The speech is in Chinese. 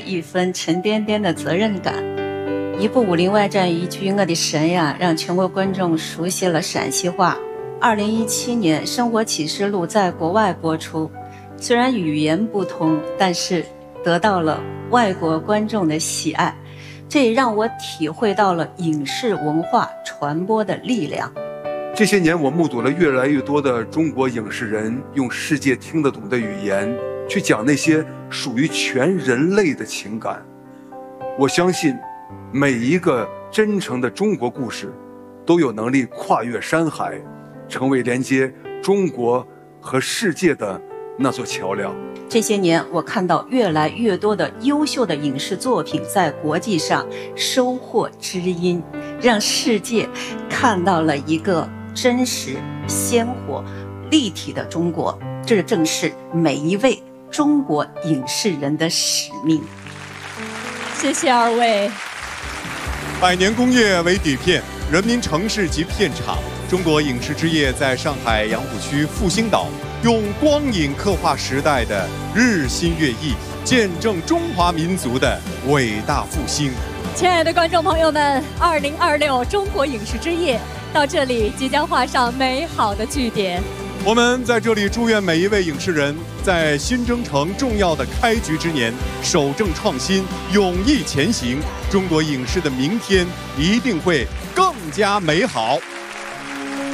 一分沉甸甸的责任感。一部《武林外传》一句我的神呀，让全国观众熟悉了陕西话。2017年《生活启示录》在国外播出，虽然语言不通，但是得到了外国观众的喜爱，这也让我体会到了影视文化传播的力量。 这些年，我目睹了越来越多的中国影视人用世界听得懂的语言去讲那些属于全人类的情感。我相信每一个真诚的中国故事都有能力跨越山海，成为连接中国和世界的那座桥梁。 这些年，我看到越来越多的优秀的影视作品在国际上收获知音，让世界看到了一个真实、鲜活、立体的中国。这正是每一位中国影视人的使命。 谢谢二位。 百年工业为底片，人民城市及片场。中国影视之夜在上海杨浦区复兴岛，用光影刻画时代的日新月异，见证中华民族的伟大复兴。 亲爱的观众朋友们，2026中国影视之夜到这里即将画上美好的句点。 我们在这里祝愿每一位影视人在新征程重要的开局之年，守正创新，勇毅前行。中国影视的明天一定会更加美好。